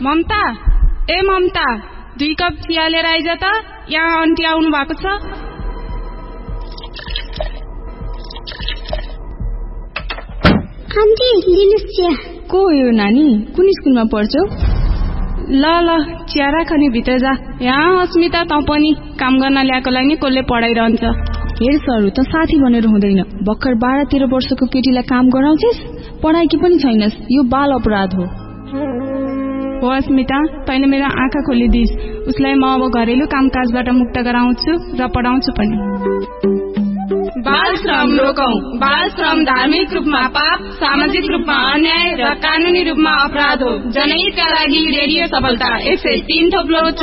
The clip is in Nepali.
ममता, ए ममता, 2 कप चिया लिएर आइज त। यहाँ आन्टी आउनु भएको छ। आन्टी लिनुस् चिया। को हो यो नानी? कुन स्कुलमा पढ्छौ? ल चिया राख नि भित्र जा। यहाँ अस्मिता त पनि काम गर्न ल्याएकोलाई नि कसले पढाइरहन्छ। हेर सरू त साथी भनेर हुँदैन। भर्खर 12-13 वर्षको केटीलाई काम गराउँछिस्, पढाएकी पनि छैनस्। यो बाल अपराध हो। हो अस्मिता, तैँले मेरो आँखा खोलिदिस्। उसलाई म अब घरेलु कामकाजबाट मुक्त गराउँछु र पढाउँछु पनि। बाल श्रम रोकौं। बाल श्रम धार्मिक रूपमा पाप, सामाजिक रूपमा अन्याय र कानूनी रूपमा अपराध हो। जनहितका लागि रेडियो सफलता 103.4